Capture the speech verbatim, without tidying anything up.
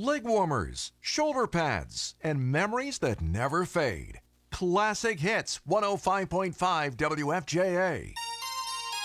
leg warmers, shoulder pads, and memories that never fade. Classic Hits one oh five point five W F J A.